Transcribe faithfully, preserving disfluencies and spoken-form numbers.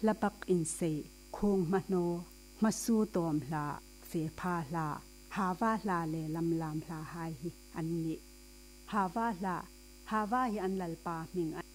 ละบักอินเซคงมโนมาสู้ตอมลาเฟพาลาฮาวาลาเลลำลำลาไฮอันนี้ฮาวาลาฮาวาฮิอันลัลปามิง